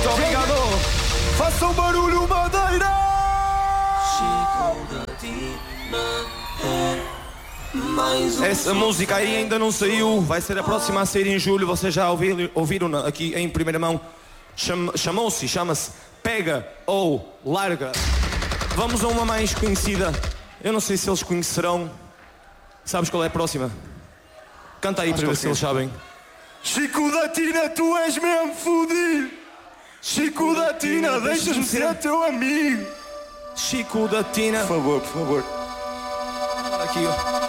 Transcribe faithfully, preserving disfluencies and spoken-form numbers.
Muito obrigado. Faça um barulho, Madeira. Chico da Tina é mais um. Essa música aí ainda não saiu. Vai ser a próxima a sair em julho. Vocês já ouviram, ouviram aqui em primeira mão. Cham, Chamou-se, chama-se Pega ou Larga. Vamos a uma mais conhecida. Eu não sei se eles conhecerão. Sabes qual é a próxima? Canta aí para ver se eles sabem. Chico da Tina, tu és mesmo fudido. Chico da Tina, deixas-me ser teu amigo. Chico da Tina. Por favor, por favor. Aqui, ó.